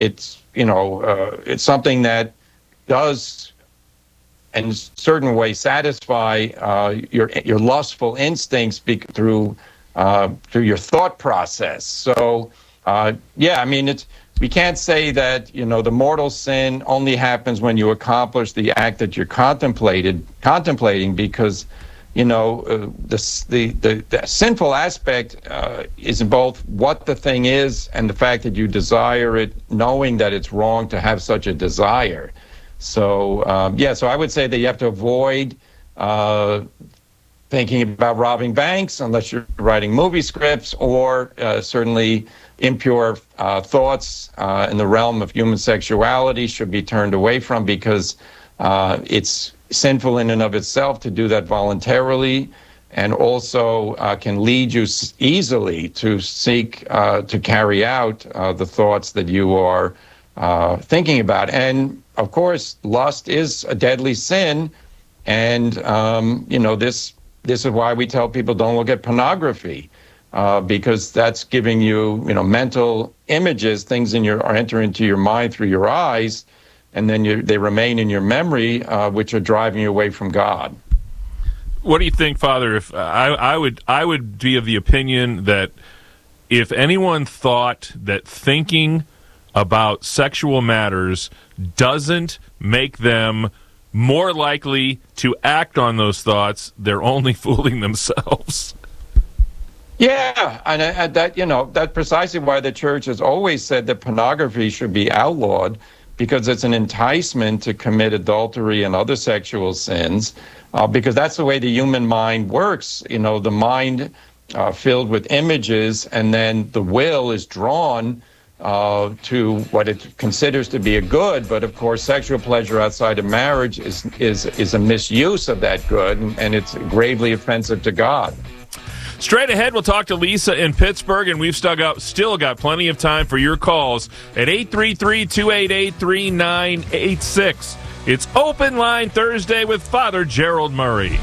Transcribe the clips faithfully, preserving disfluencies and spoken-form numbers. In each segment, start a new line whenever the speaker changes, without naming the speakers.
it's, you know, uh, it's something that does, in a certain way, satisfy uh, your your lustful instincts be- through uh, through your thought process. So, uh, yeah, I mean, it's we can't say that, you know, the mortal sin only happens when you accomplish the act that you're contemplated contemplating, because, you know, uh, the, the the the sinful aspect uh, is in both what the thing is and the fact that you desire it, knowing that it's wrong to have such a desire. So, um, yeah, so I would say that you have to avoid uh, thinking about robbing banks unless you're writing movie scripts, or uh, certainly impure uh, thoughts uh, in the realm of human sexuality should be turned away from, because uh, it's sinful in and of itself to do that voluntarily, and also uh, can lead you s- easily to seek uh, to carry out uh, the thoughts that you are uh, thinking about. And of course, lust is a deadly sin, and um, you know this. This is why we tell people don't look at pornography, uh, because that's giving you, you know, mental images, things in your are entering into your mind through your eyes, and then you, they remain in your memory, uh, which are driving you away from God.
What do you think, Father? If I, I would, I would be of the opinion that if anyone thought that thinking about sexual matters doesn't make them more likely to act on those thoughts, they're only fooling themselves.
Yeah, and, and that, you know, that's precisely why the church has always said that pornography should be outlawed, because it's an enticement to commit adultery and other sexual sins, uh, because that's the way the human mind works. You know, the mind uh, filled with images, and then the will is drawn Uh, to what it considers to be a good, but of course, sexual pleasure outside of marriage is is is a misuse of that good, and, and it's gravely offensive to God.
Straight ahead, we'll talk to Lisa in Pittsburgh, and we've still got, still got plenty of time for your calls at eight three three, two eight eight, three nine eight six. It's Open Line Thursday with Father Gerald Murray.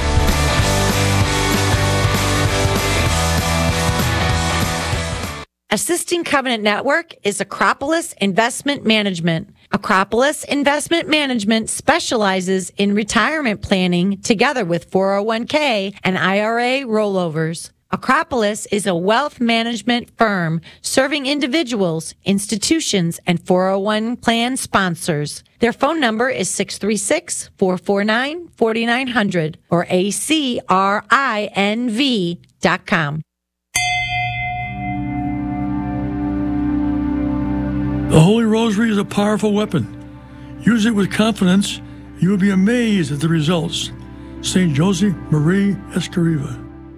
Assisting Covenant Network is Acropolis Investment Management. Acropolis Investment Management specializes in retirement planning together with four oh one k and I R A rollovers. Acropolis is a wealth management firm serving individuals, institutions, and four oh one plan sponsors. Their phone number is six three six, four four nine, four nine zero zero or A C R I N V dot com.
The Holy Rosary is a powerful weapon. Use it with confidence. You will be amazed at the results. Saint Joseph Marie Escriva.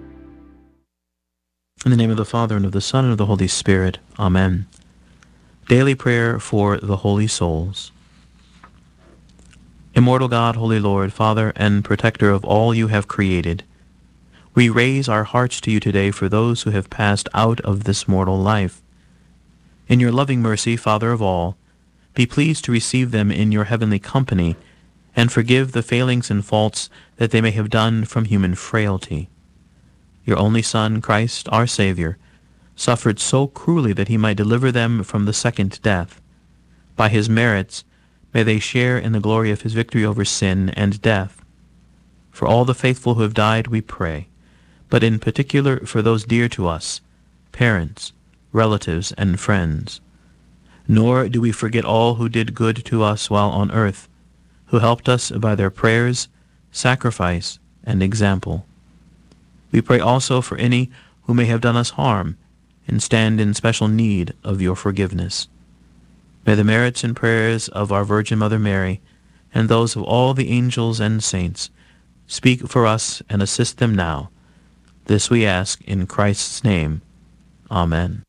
In the name of the Father, and of the Son, and of the Holy Spirit. Amen. Daily prayer for the holy souls. Immortal God, Holy Lord, Father and Protector of all you have created, we raise our hearts to you today for those who have passed out of this mortal life. In your loving mercy, Father of all, be pleased to receive them in your heavenly company, and forgive the failings and faults that they may have done from human frailty. Your only Son, Christ, our Savior, suffered so cruelly that he might deliver them from the second death. By his merits, may they share in the glory of his victory over sin and death. For all the faithful who have died, we pray, but in particular for those dear to us, parents, relatives, and friends. Nor do we forget all who did good to us while on earth, who helped us by their prayers, sacrifice, and example. We pray also for any who may have done us harm and stand in special need of your forgiveness. May the merits and prayers of our Virgin Mother Mary and those of all the angels and saints speak for us and assist them now. This we ask in Christ's name. Amen.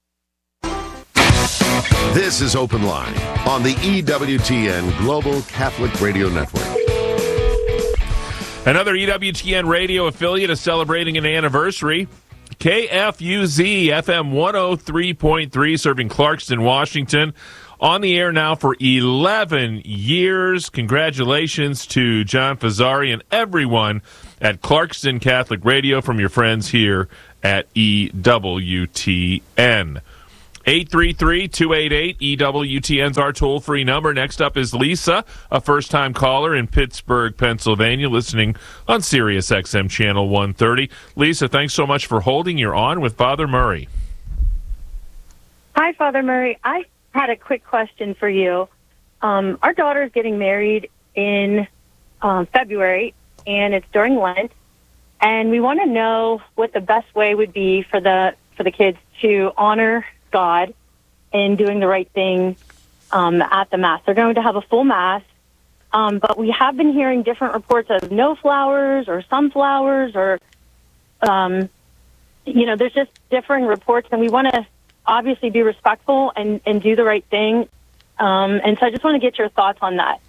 This is Open Line on the E W T N Global Catholic Radio Network.
Another E W T N radio affiliate is celebrating an anniversary. K F U Z F M one oh three point three, serving Clarkston, Washington. On the air now for eleven years. Congratulations to John Fazzari and everyone at Clarkston Catholic Radio from your friends here at E W T N. eight three three, two eight eight, E W T N's our toll-free number. Next up is Lisa, a first-time caller in Pittsburgh, Pennsylvania, listening on Sirius X M Channel one thirty. Lisa, thanks so much for holding. You're on with Father Murray.
Hi, Father Murray. I had a quick question for you. Um, our daughter is getting married in um, February, and it's during Lent, and we want to know what the best way would be for the for the kids to honor God in doing the right thing um, at the Mass. They're going to have a full Mass, um, but we have been hearing different reports of no flowers or some flowers, or, um, you know, there's just differing reports, and we want to obviously be respectful and, and do the right thing. Um, and so I just want to get your thoughts on that.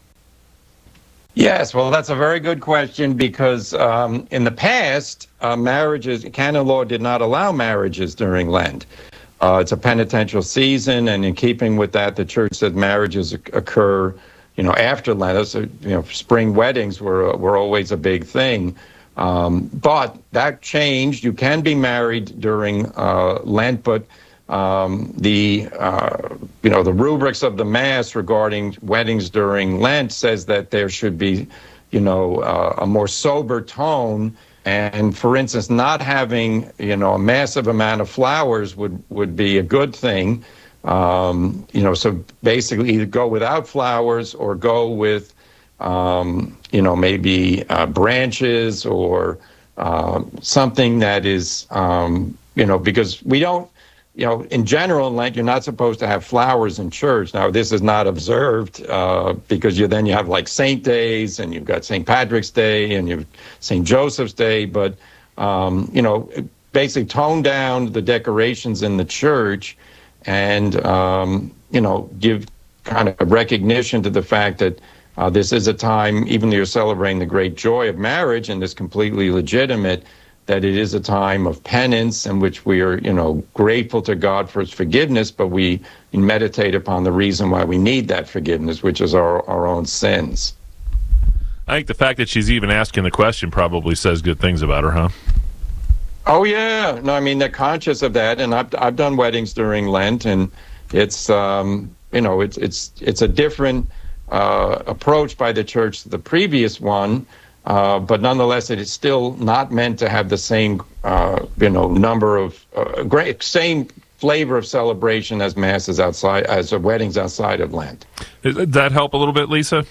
Yes, well, that's a very good question because um, in the past, uh, marriages, canon law did not allow marriages during Lent. Uh, it's a penitential season, and in keeping with that, the church said marriages occur, you know, after Lent. So, you know, spring weddings were were always a big thing. Um, but that changed. You can be married during uh, Lent, but Um, the uh, you know the rubrics of the Mass regarding weddings during Lent says that there should be, you know, uh, a more sober tone. And for instance, not having you know a massive amount of flowers would would be a good thing. Um, you know, so basically either go without flowers or go with um, you know maybe uh, branches or uh, something that is um, you know because we don't. You know, in general, in Lent, you're not supposed to have flowers in church. Now, this is not observed uh, because you then you have like Saint Days, and you've got Saint Patrick's Day, and you've Saint Joseph's Day. But um, you know, basically tone down the decorations in the church, and um, you know, give kind of recognition to the fact that uh, this is a time, even though you're celebrating the great joy of marriage, and it's completely legitimate, that it is a time of penance in which we are, you know, grateful to God for his forgiveness, but we meditate upon the reason why we need that forgiveness, which is our, our own sins.
I think the fact that she's even asking the question probably says good things about her, huh?
Oh, yeah. No, I mean, they're conscious of that, and I've, I've done weddings during Lent, and it's, um, you know, it's, it's, it's a different uh, approach by the church to the previous one. Uh, but nonetheless, it is still not meant to have the same, uh, you know, number of uh, great same flavor of celebration as masses outside, as weddings outside of Lent.
Did that help a little bit, Lisa?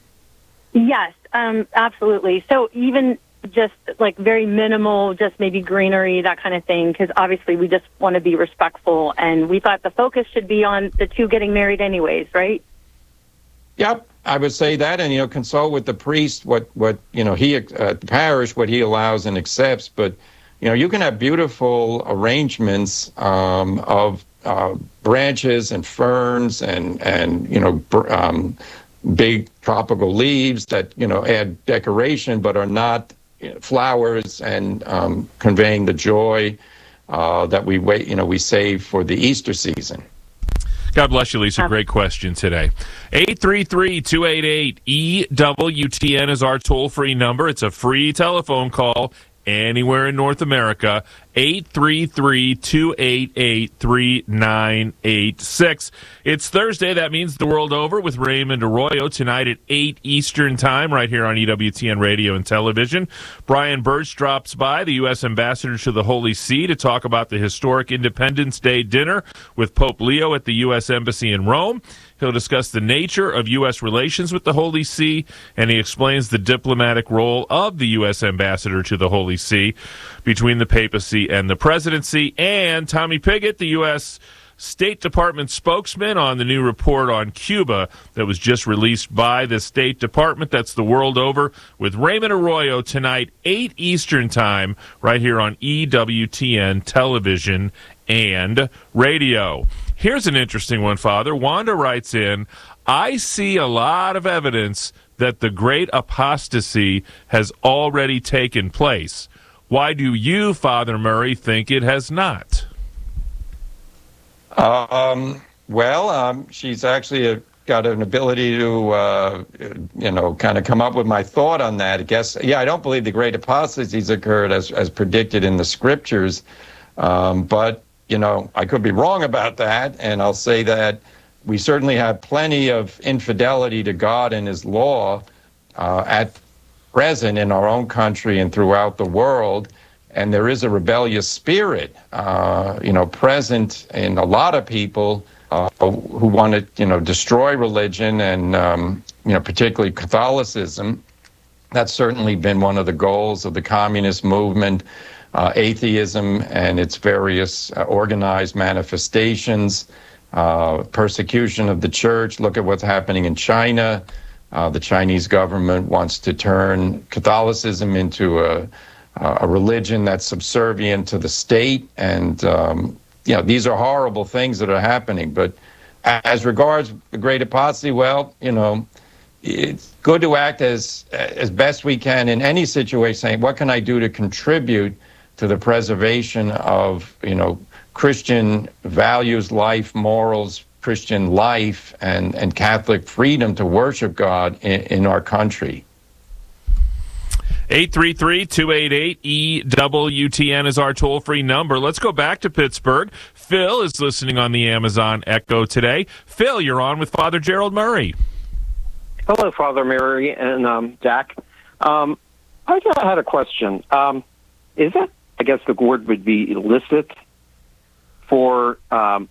Yes, um, absolutely. So even just like very minimal, just maybe greenery, that kind of thing, because obviously we just want to be respectful, and we thought the focus should be on the two getting married, anyways, right?
Yep. I would say that, and, you know, consult with the priest what, what you know, he, uh, the parish, what he allows and accepts. But, you know, you can have beautiful arrangements um, of uh, branches and ferns and, and you know, br- um, big tropical leaves that, you know, add decoration but are not you know, flowers and um, conveying the joy uh, that we wait, you know, we save for the Easter season.
God bless you, Lisa. Great question today. eight three three, two eight eight, E W T N is our toll-free number. It's a free telephone call anywhere in North America. eight three three, two eight eight, three nine eight six. It's Thursday. That means the world over with Raymond Arroyo tonight at eight Eastern Time right here on E W T N Radio and Television. Brian Birch drops by, the U S Ambassador to the Holy See, to talk about the historic Independence Day dinner with Pope Leo at the U S Embassy in Rome. He'll discuss the nature of U S relations with the Holy See, and he explains the diplomatic role of the U S Ambassador to the Holy See between the papacy and the presidency. And Tommy Pigott, the U S State Department spokesman, on the new report on Cuba that was just released by the State Department. That's the world over with Raymond Arroyo tonight, eight Eastern Time, right here on E W T N Television and Radio. Here's an interesting one, Father. Wanda writes in, I see a lot of evidence that the great apostasy has already taken place. Why do you, Father Murray, think it has not?
Um, well, um, she's actually a, got an ability to, uh, you know, kind of come up with my thought on that. I guess, yeah, I don't believe the great apostasies occurred as, as predicted in the scriptures. Um, but, you know, I could be wrong about that, and I'll say that we certainly have plenty of infidelity to God and His law uh, at present in our own country and throughout the world, and there is a rebellious spirit, uh, you know, present in a lot of people uh, who want to, you know, destroy religion and, um, you know, particularly Catholicism. That's certainly been one of the goals of the communist movement, uh, atheism and its various uh, organized manifestations, uh, persecution of the church. Look at what's happening in China. Uh, the Chinese government wants to turn Catholicism into a, a religion that's subservient to the state. And, um, you know, these are horrible things that are happening. But as regards the great apostasy, well, you know, it's good to act as as best we can in any situation, saying, what can I do to contribute to the preservation of, you know, Christian values, life, morals, Christian life, and, and Catholic freedom to worship God in, in our country.
eight three three, two eight eight, E W T N is our toll-free number. Let's go back to Pittsburgh. Phil is listening on the Amazon Echo today. Phil, you're on with Father Gerald Murray.
Hello, Father Murray and um, Dak. Um, I had a question. Um, is it, I guess the word would be illicit, for um,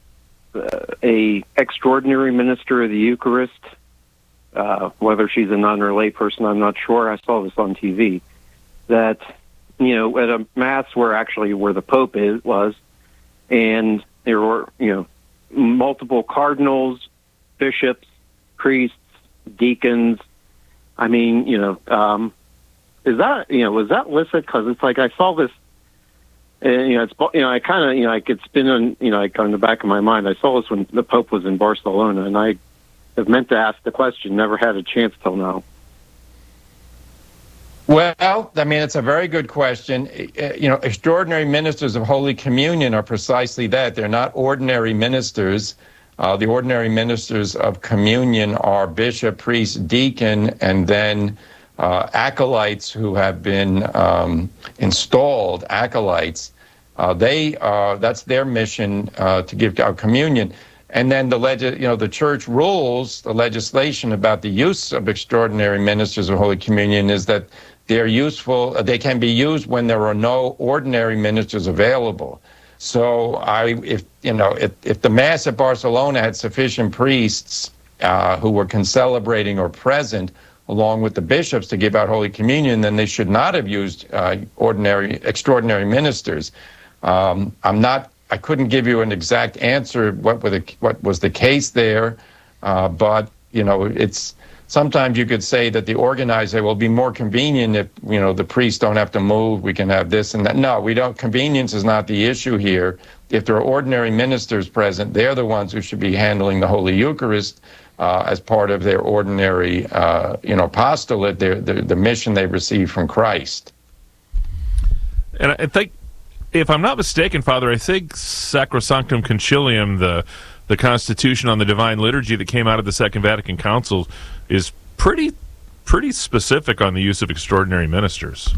a extraordinary minister of the Eucharist, uh, whether she's a nun or a lay person, I'm not sure. I saw this on T V, that, you know, at a mass where actually where the Pope is, was, and there were, you know, multiple cardinals, bishops, priests, deacons. I mean, you know, um, is that, you know, was that illicit? Because it's like I saw this, and, you know, it's, you know, I kind of, you know, I could spin on, you know, like on the back of my mind. I saw this when the Pope was in Barcelona, and I have meant to ask the question, never had a chance till now.
Well, I mean, it's a very good question. You know, extraordinary ministers of Holy Communion are precisely that. They're not ordinary ministers. Uh, the ordinary ministers of communion are bishop, priest, deacon, and then uh, acolytes who have been um, installed, acolytes. Uh, they uh, that's their mission uh, to give our communion. And then the leg- you know, the church rules, the legislation about the use of extraordinary ministers of Holy Communion is that they're useful. They can be used when there are no ordinary ministers available. So I, if you know, if, if the Mass at Barcelona had sufficient priests uh, who were concelebrating or present, along with the bishops, to give out Holy Communion, then they should not have used uh, ordinary, extraordinary ministers. Um, I'm not. I couldn't give you an exact answer what were the, what was the case there, uh, but you know, it's. Sometimes you could say that the organizer will be more convenient if, you know, the priests don't have to move, we can have this and that. No, we don't. Convenience is not the issue here. If there are ordinary ministers present, they're the ones who should be handling the Holy Eucharist uh, as part of their ordinary, uh, you know, apostolate, their, the, the mission they receive from Christ.
And I think, if I'm not mistaken, Father, I think Sacrosanctum Concilium, the the Constitution on the Divine Liturgy that came out of the Second Vatican Council, is pretty pretty specific on the use of extraordinary ministers.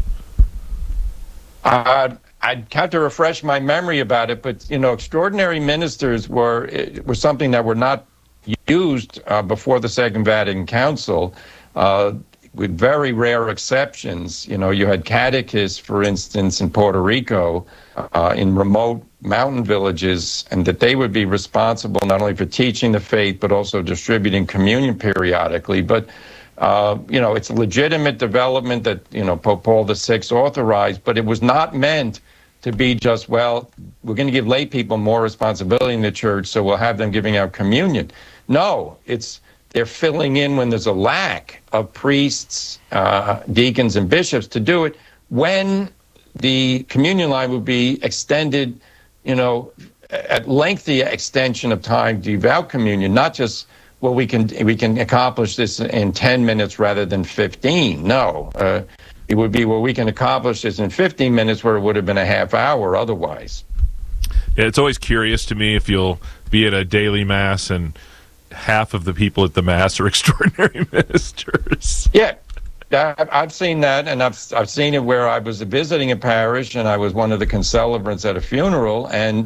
Uh, I'd have to refresh my memory about it, but you know, extraordinary ministers were were something that were not used uh, before the Second Vatican Council, uh, with very rare exceptions. You know, you had catechists, for instance, in Puerto Rico, uh, in remote mountain villages, and that they would be responsible not only for teaching the faith, but also distributing communion periodically. But, uh, you know, it's a legitimate development that, you know, Pope Paul the Sixth authorized, but it was not meant to be just, well, we're going to give lay people more responsibility in the church, so we'll have them giving out communion. No, it's they're filling in when there's a lack of priests, uh, deacons, and bishops to do it, when the communion line would be extended, you know, at lengthy extension of time to give out communion, not just, well, we can we can accomplish this in ten minutes rather than fifteen. No, uh, it would be, well, we can accomplish this in fifteen minutes where it would have been a half hour otherwise.
Yeah, it's always curious to me if you'll be at a daily Mass and half of the people at the Mass are extraordinary ministers.
Yeah. I've seen that, and I've I've seen it where I was visiting a parish, and I was one of the concelebrants at a funeral, and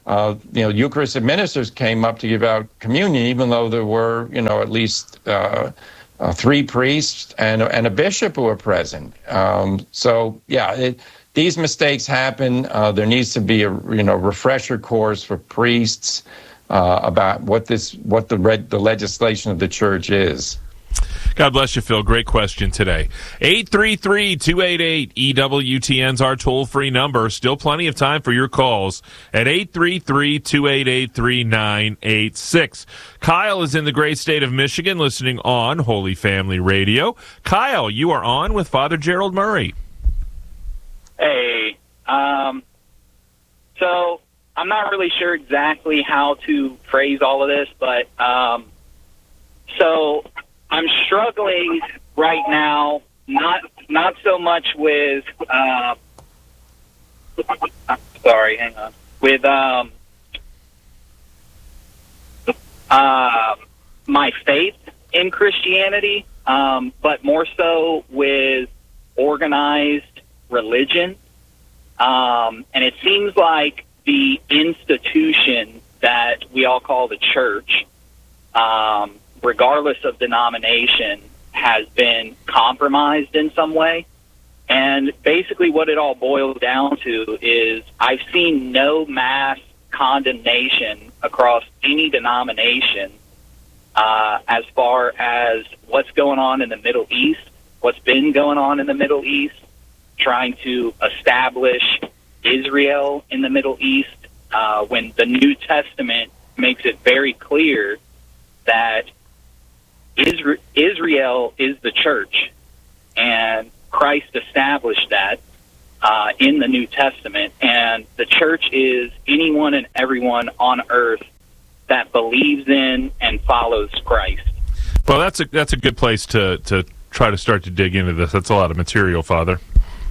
uh, you know, Eucharistic ministers came up to give out communion, even though there were, you know, at least uh, uh, three priests and, and a bishop who were present. Um, so, yeah, it, these mistakes happen. Uh, there needs to be a, you know, refresher course for priests uh, about what this, what the red, the legislation of the church is.
God bless you, Phil. Great question today. eight three three, two eight eight, E W T N's our toll-free number. Still plenty of time for your calls at eight three three, two eight eight, three nine eight six. Kyle is in the great state of Michigan listening on Holy Family Radio. Kyle, you are on with Father Gerald Murray.
Hey, um, so I'm not really sure exactly how to phrase all of this, but um, so I'm struggling right now, not not so much with, uh, sorry, hang on, with um, uh, my faith in Christianity, um, but more so with organized religion. Um, and it seems like the institution that we all call the church, um, regardless of denomination, has been compromised in some way. And basically what it all boils down to is I've seen no mass condemnation across any denomination uh, as far as what's going on in the Middle East, what's been going on in the Middle East, trying to establish Israel in the Middle East, uh, when the New Testament makes it very clear that Israel is the church, and Christ established that uh, in the New Testament. And the church is anyone and everyone on earth that believes in and follows Christ.
Well, that's a that's a good place to to try to start to dig into this. That's a lot of material, Father.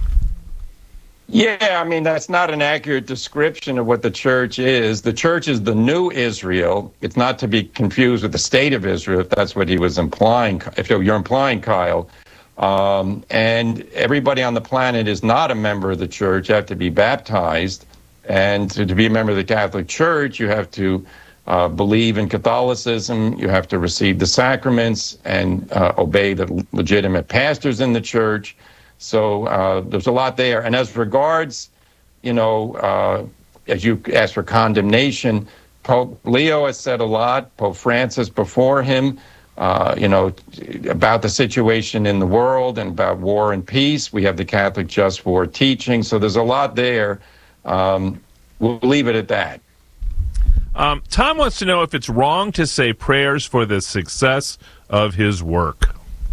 Yeah, I mean, that's not an accurate description of what the church is. The church is the new Israel. It's not to be confused with the state of Israel, if that's what he was implying, if you're implying, Kyle. Um, and everybody on the planet is not a member of the church. You have to be baptized. And to, to be a member of the Catholic Church, you have to uh, believe in Catholicism. You have to receive the sacraments and uh, obey the legitimate pastors in the church. So uh, there's a lot there. And as regards, you know, uh, as you asked for condemnation, Pope Leo has said a lot, Pope Francis before him, uh, you know, about the situation in the world and about war and peace. We have the Catholic Just War teaching. So there's a lot there. Um, we'll leave it at that.
Um, Tom wants to know if it's wrong to say prayers for the success of his work.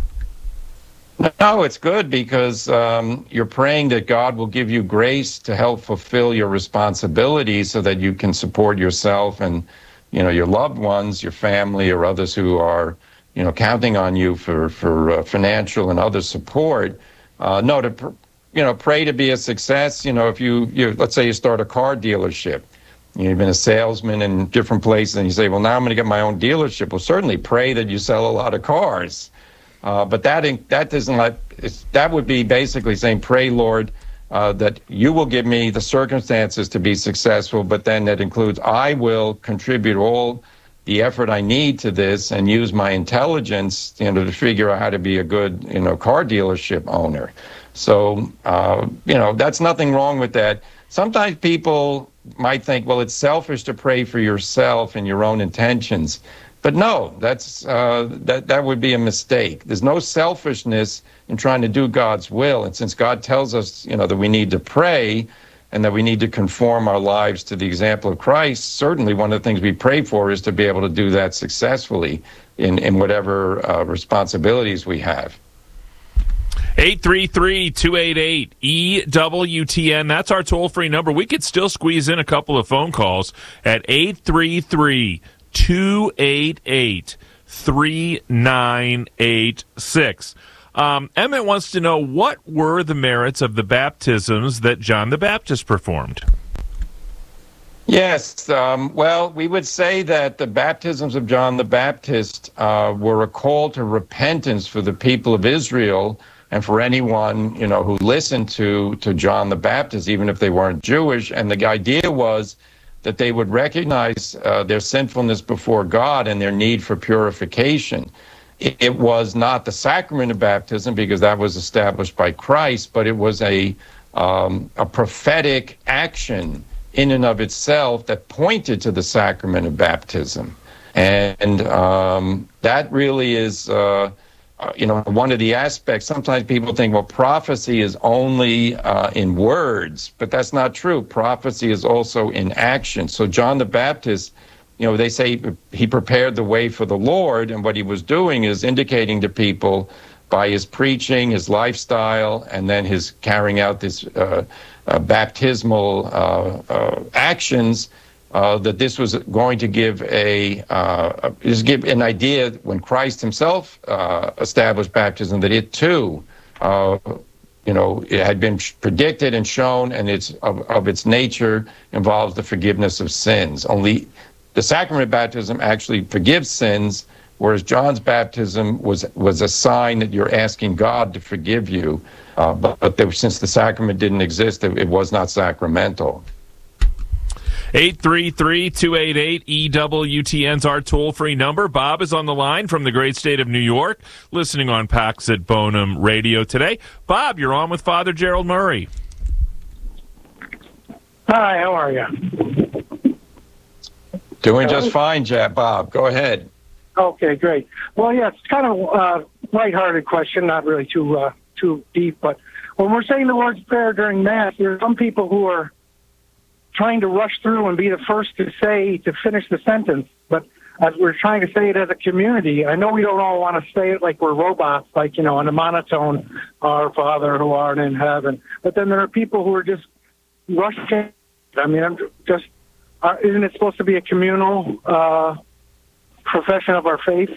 No, it's good because um, you're praying that God will give you grace to help fulfill your responsibilities so that you can support yourself and, you know, your loved ones, your family, or others who are, you know, counting on you for, for uh, financial and other support. Uh, no, to, pr- you know, pray to be a success. You know, if you, you, let's say you start a car dealership, you've been a salesman in different places, and you say, well, now I'm going to get my own dealership. Well, certainly pray that you sell a lot of cars. Uh, but that that doesn't let it's, that would be basically saying, pray, Lord, uh, that you will give me the circumstances to be successful. But then that includes I will contribute all the effort I need to this and use my intelligence, you know, to figure out how to be a good, you know, car dealership owner. So, uh, you know, that's nothing wrong with that. Sometimes people might think, well, it's selfish to pray for yourself and your own intentions. But no, that's uh, that that would be a mistake. There's no selfishness in trying to do God's will. And since God tells us, you know, that we need to pray and that we need to conform our lives to the example of Christ, certainly one of the things we pray for is to be able to do that successfully in, in whatever uh, responsibilities we have.
eight three three, two eight eight, E W T N. That's our toll-free number. We could still squeeze in a couple of phone calls at eight three three, two eight eight, three nine eight six. Um, Emmett wants to know, what were the merits of the baptisms that John the Baptist performed?
Yes, um, well, we would say that the baptisms of John the Baptist uh, were a call to repentance for the people of Israel and for anyone, you know, who listened to, to John the Baptist, even if they weren't Jewish. And the idea was that they would recognize uh, their sinfulness before God and their need for purification. It, it was not the sacrament of baptism, because that was established by Christ, but it was a um, a prophetic action in and of itself that pointed to the sacrament of baptism. And um, that really is, uh, uh, you know, one of the aspects. Sometimes people think, well, prophecy is only uh, in words, but that's not true. Prophecy is also in action. So John the Baptist, you know, they say he prepared the way for the Lord, and what he was doing is indicating to people by his preaching, his lifestyle, and then his carrying out this uh, uh, baptismal uh, uh, actions, uh, that this was going to give a uh, just give an idea when Christ himself uh, established baptism, that it too, uh, you know, it had been predicted and shown, and it's of, of its nature involves the forgiveness of sins. Only the sacrament of baptism actually forgives sins, whereas John's baptism was was a sign that you're asking God to forgive you. Uh, but but there, since the sacrament didn't exist, it, it was not sacramental.
eight three three, two eight eight, E W T N's our toll-free number. Bob is on the line from the great state of New York, listening on Pax at Bonum Radio today. Bob, you're on with Father Gerald Murray.
Hi, how are you?
Doing just fine, Jack. Bob, go ahead.
Okay, great. Well, yeah, it's kind of a uh, lighthearted question, not really too uh, too deep, but when we're saying the Lord's Prayer during Mass, there are some people who are trying to rush through and be the first to say, to finish the sentence, but as we're trying to say it as a community, I know we don't all want to say it like we're robots, like, you know, in a monotone, Our Father who art in heaven, but then there are people who are just rushing. I mean, I'm just, uh, isn't it supposed to be a communal uh profession of our faith?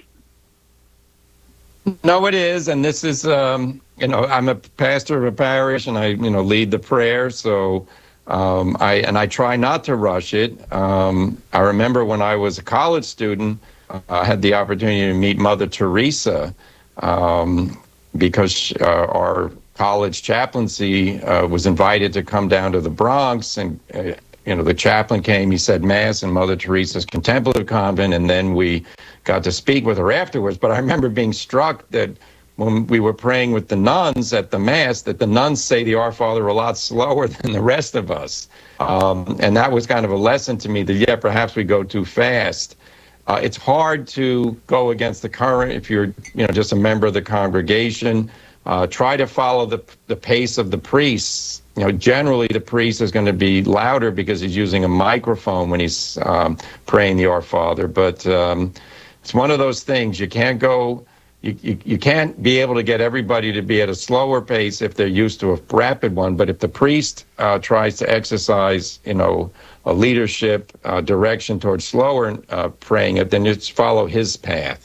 No, it is, and this is, um, you know, I'm a pastor of a parish, and I, you know, lead the prayer. So, um, I and I try not to rush it. Um, I remember when I was a college student, uh, I had the opportunity to meet Mother Teresa, um, because uh, our college chaplaincy uh, was invited to come down to the Bronx, and uh, you know, the chaplain came, he said Mass in Mother Teresa's contemplative convent, and then we got to speak with her afterwards. But I remember being struck that when we were praying with the nuns at the Mass, that the nuns say the Our Father a lot slower than the rest of us. Um, and that was kind of a lesson to me that, yeah, perhaps we go too fast. Uh, it's hard to go against the current if you're, you know, just a member of the congregation. Uh, try to follow the the pace of the priests. You know, generally the priest is going to be louder because he's using a microphone when he's um, praying the Our Father. But um, it's one of those things. You can't go, you, you, you can't be able to get everybody to be at a slower pace if they're used to a rapid one. But if the priest uh, tries to exercise, you know, a leadership uh, direction towards slower uh, praying it, then just follow his path.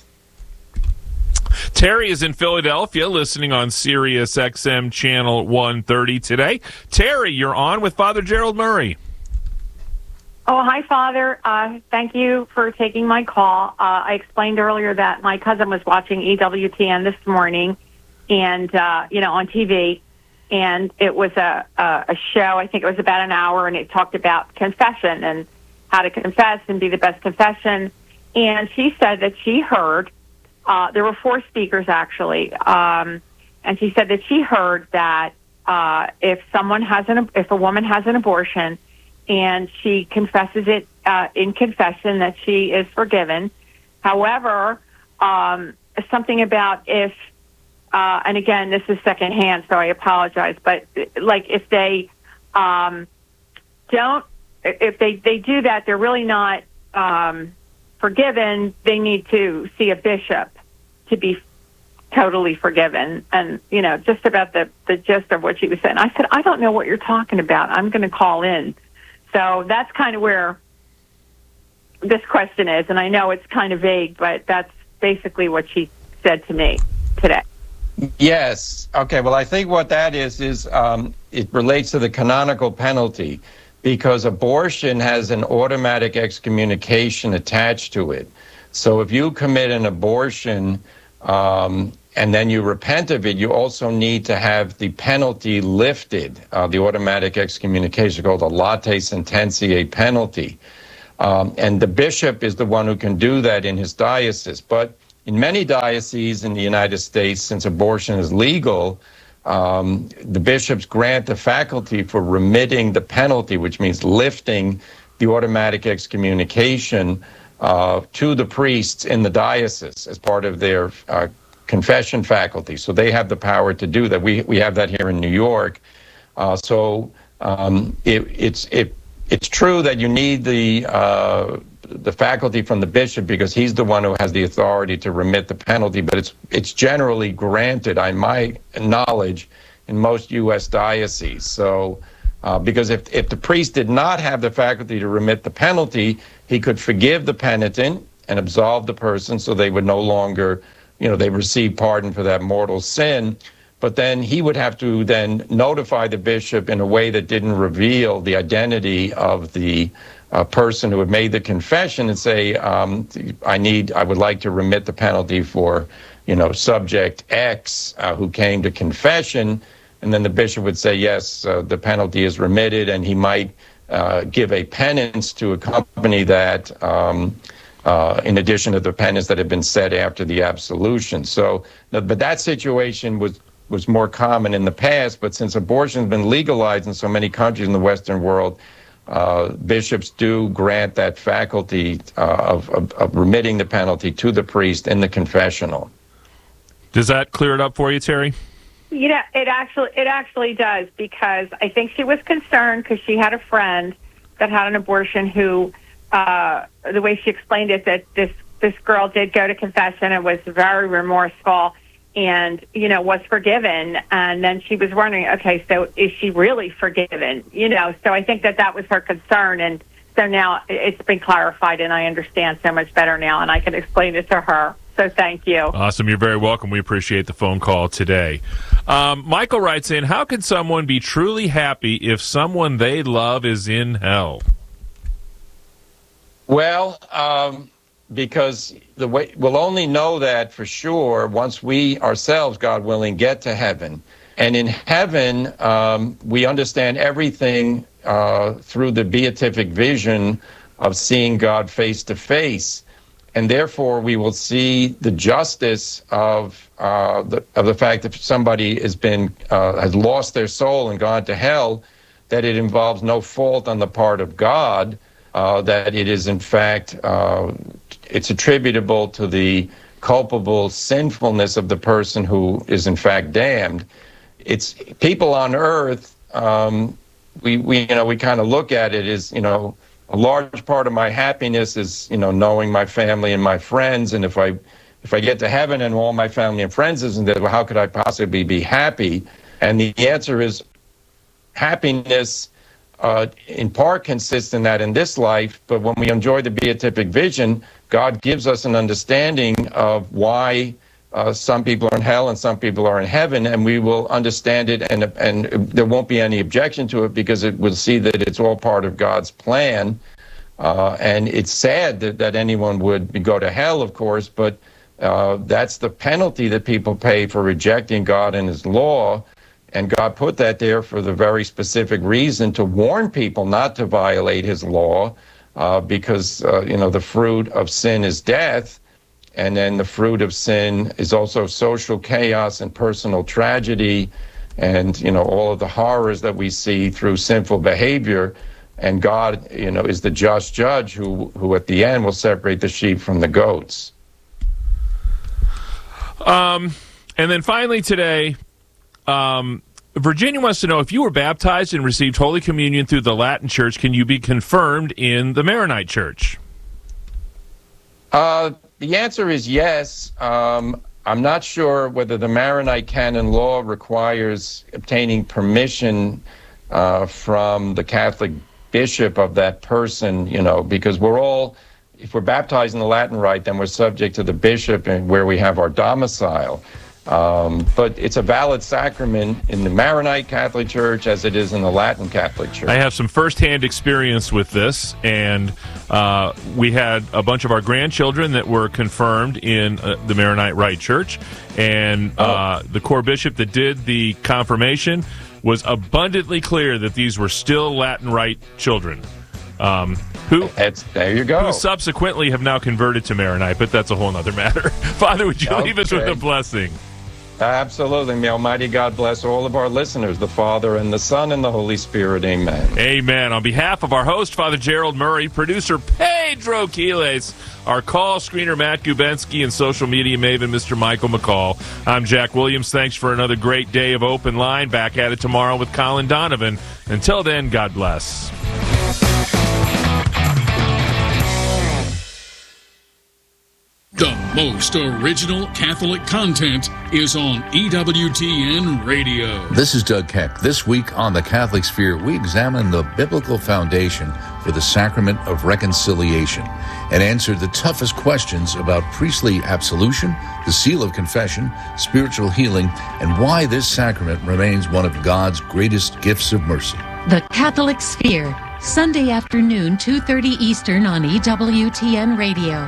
Terry is in Philadelphia, listening on Sirius X M Channel one thirty today. Terry, you're on with Father Gerald Murray.
Oh, hi, Father. Uh, thank you for taking my call. Uh, I explained earlier that my cousin was watching E W T N this morning, and uh, you know, on T V, and it was a, a a show. I think it was about an hour, and it talked about confession and how to confess and be the best confession. And she said that she heard. Uh, there were four speakers, actually, um, and she said that she heard that uh, if someone has an, if a woman has an abortion and she confesses it uh, in confession, that she is forgiven. However, um, something about if, uh, and again, this is secondhand, so I apologize, but like if they um, don't, if they, they do that, they're really not um, forgiven. They need to see a bishop to be totally forgiven. And, you know, just about the, the gist of what she was saying. I said, I don't know what you're talking about. I'm going to call in. So that's kind of where this question is. And I know it's kind of vague, but that's basically what she said to me today.
Yes. Okay. Well, I think what that is, is um, it relates to the canonical penalty, because abortion has an automatic excommunication attached to it. So if you commit an abortion, um, and then you repent of it, you also need to have the penalty lifted, uh, the automatic excommunication called a late sententiae penalty. Um, and the bishop is the one who can do that in his diocese. But in many dioceses in the United States, since abortion is legal, um, the bishops grant the faculty for remitting the penalty, which means lifting the automatic excommunication uh, to the priests in the diocese as part of their uh, confession faculty. So they have the power to do that. We we have that here in New York. Uh, so um, it, it's it it's true that you need the uh, the faculty from the bishop because he's the one who has the authority to remit the penalty. But it's it's generally granted, on my knowledge, in most U S dioceses. So. Uh, because if, if the priest did not have the faculty to remit the penalty, he could forgive the penitent and absolve the person so they would no longer, you know, they receive pardon for that mortal sin. But then he would have to then notify the bishop in a way that didn't reveal the identity of the uh, person who had made the confession and say, um, I need, I would like to remit the penalty for, you know, subject X uh, who came to confession. And then the bishop would say, yes, uh, the penalty is remitted, and he might uh, give a penance to accompany that um, uh, in addition to the penance that had been said after the absolution. So, but that situation was, was more common in the past, but since abortion has been legalized in so many countries in the Western world, uh, bishops do grant that faculty uh, of, of, of remitting the penalty to the priest in the confessional.
Does that clear it up for you, Terry?
You know, it actually it actually does, because I think she was concerned because she had a friend that had an abortion who, uh, the way she explained it, that this, this girl did go to confession and was very remorseful and, you know, was forgiven. And then she was wondering, okay, so is she really forgiven? You know, so I think that that was her concern. And so now it's been clarified and I understand so much better now and I can explain it to her. So thank you.
Awesome. You're very welcome. We appreciate the phone call today. Um, Michael writes in, how can someone be truly happy if someone they love is in hell?
Well, um, because the way we'll only know that for sure once we ourselves, God willing, get to heaven. And in heaven, um, we understand everything uh, through the beatific vision of seeing God face to face. And therefore, we will see the justice of uh, the of the fact that somebody has been uh, has lost their soul and gone to hell, that it involves no fault on the part of God, uh, that it is in fact uh, it's attributable to the culpable sinfulness of the person who is in fact damned. It's people on earth. Um, we we you know we kind of look at it as you know. A large part of my happiness is, you know, knowing my family and my friends. And if I, if I get to heaven and all my family and friends isn't there, well, how could I possibly be happy? And the answer is, happiness, uh, in part, consists in that in this life. But when we enjoy the beatific vision, God gives us an understanding of why uh, some people are in hell and some people are in heaven, and we will understand it, and and there won't be any objection to it because it will see that it's all part of God's plan. Uh, and it's sad that, that anyone would go to hell, of course, but uh, that's the penalty that people pay for rejecting God and His law. And God put that there for the very specific reason to warn people not to violate His law, uh, because uh, you know the fruit of sin is death. And then the fruit of sin is also social chaos and personal tragedy and, you know, all of the horrors that we see through sinful behavior. And God, you know, is the just judge who, who at the end will separate the sheep from the goats.
Um, and then finally today, um, Virginia wants to know, if you were baptized and received Holy Communion through the Latin Church, can you be confirmed in the Maronite Church?
Uh, the answer is yes. Um, I'm not sure whether the Maronite canon law requires obtaining permission uh, from the Catholic bishop of that person, you know, because we're all, if we're baptized in the Latin rite, then we're subject to the bishop and where we have our domicile. Um, but it's a valid sacrament in the Maronite Catholic Church as it is in the Latin Catholic Church.
I have some firsthand experience with this, and uh, we had a bunch of our grandchildren that were confirmed in uh, the Maronite Rite Church, and uh, oh. the core bishop that did the confirmation was abundantly clear that these were still Latin Rite children. Um, who
that's, there you go.
Who subsequently have now converted to Maronite, but that's a whole other matter. Father, would you okay. leave us with a blessing?
Absolutely. May Almighty God bless all of our listeners, the Father and the Son and the Holy Spirit. Amen.
Amen. On behalf of our host, Father Gerald Murray, producer Pedro Quiles, our call screener Matt Gubensky, and social media maven Mister Michael McCall, I'm Jack Williams. Thanks for another great day of Open Line. Back at it tomorrow with Colin Donovan. Until then, God bless.
The most original Catholic content is on E W T N Radio.
This is Doug Keck. This week on The Catholic Sphere, we examine the biblical foundation for the sacrament of reconciliation and answer the toughest questions about priestly absolution, the seal of confession, spiritual healing, and why this sacrament remains one of God's greatest gifts of mercy.
The Catholic Sphere, Sunday afternoon, two thirty Eastern on E W T N Radio.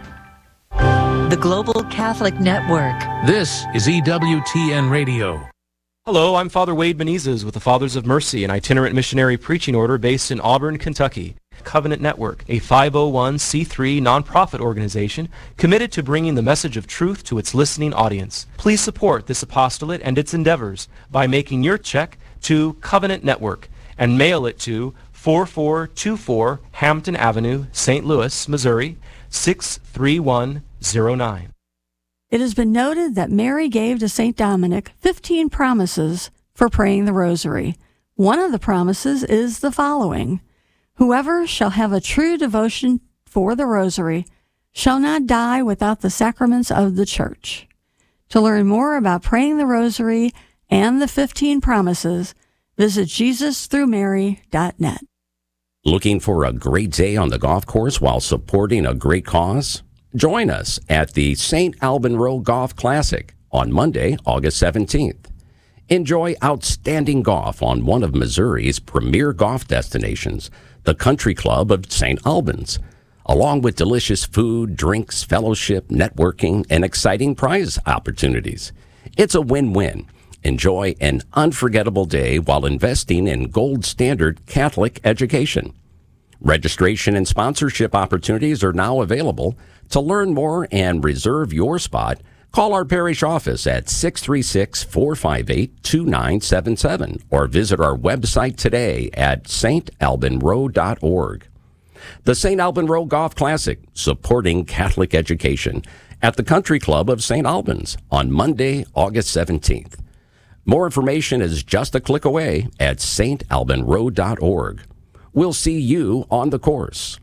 The Global Catholic Network.
This is E W T N Radio.
Hello, I'm Father Wade Menezes with the Fathers of Mercy, an itinerant missionary preaching order based in Auburn, Kentucky. Covenant Network, a five oh one c three nonprofit organization committed to bringing the message of truth to its listening audience. Please support this apostolate and its endeavors by making your check to Covenant Network and mail it to four four two four Hampton Avenue, Saint Louis, Missouri, six three one zero nine.
It has been noted that Mary gave to Saint Dominic fifteen promises for praying the rosary. One of the promises is the following: whoever shall have a true devotion for the rosary shall not die without the sacraments of the Church. To learn more about praying the rosary and the fifteen promises, visit Jesus through Mary dot net.
Looking for a great day on the golf course while supporting a great cause? Join us at the Saint Alban Row Golf Classic on Monday, August seventeenth. Enjoy outstanding golf on one of Missouri's premier golf destinations, the Country Club of Saint Albans, along with delicious food, drinks, fellowship, networking, and exciting prize opportunities. It's a win-win. Enjoy an unforgettable day while investing in gold standard Catholic education. Registration and sponsorship opportunities are now available. To learn more and reserve your spot, call our parish office at six three six, four five eight, two nine seven seven or visit our website today at saint alban row dot org. The Saint Alban Row Golf Classic, supporting Catholic education at the Country Club of Saint Albans on Monday, August seventeenth. More information is just a click away at saint alban row dot org. We'll see you on the course.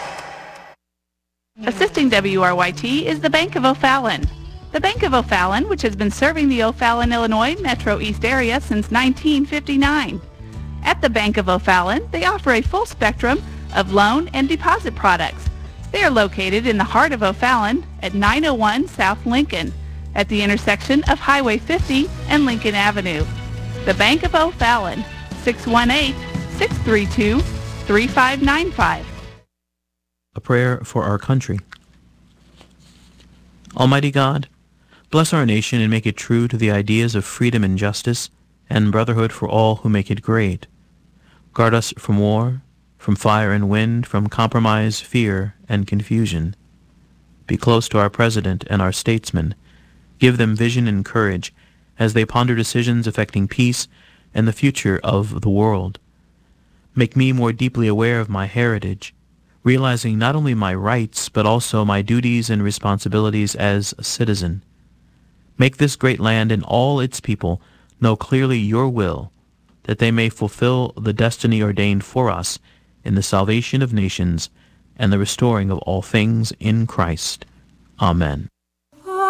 Assisting W R Y T is the Bank of O'Fallon. The Bank of O'Fallon, which has been serving the O'Fallon, Illinois Metro East area since nineteen fifty-nine. At the Bank of O'Fallon, they offer a full spectrum of loan and deposit products. They are located in the heart of O'Fallon at nine oh one South Lincoln, at the intersection of Highway fifty and Lincoln Avenue. The Bank of O'Fallon, six one eight, six three two, three five nine five.
A prayer for our country. Almighty God, bless our nation and make it true to the ideas of freedom and justice and brotherhood for all who make it great. Guard us from war, from fire and wind, from compromise, fear, and confusion. Be close to our president and our statesmen. Give them vision and courage as they ponder decisions affecting peace and the future of the world. Make me more deeply aware of my heritage, realizing not only my rights, but also my duties and responsibilities as a citizen. Make this great land and all its people know clearly your will, that they may fulfill the destiny ordained for us in the salvation of nations and the restoring of all things in Christ. Amen.